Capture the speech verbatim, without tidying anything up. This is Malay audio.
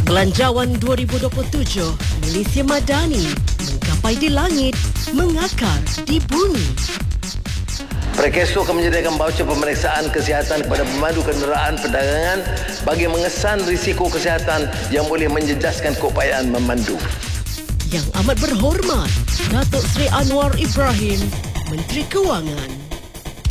Belanjawan dua ribu dua puluh tujuh, Malaysia Madani, menggapai di langit, mengakar di bumi. Prekeso akan menyediakan baucer pemeriksaan kesihatan kepada pemandu kenderaan perdagangan bagi mengesan risiko kesihatan yang boleh menjejaskan keupayaan memandu. Yang amat berhormat, Datuk Seri Anwar Ibrahim, Menteri Kewangan.